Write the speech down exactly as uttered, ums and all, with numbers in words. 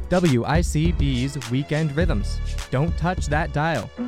W I C B's Weekend Rhythms. Don't touch that dial.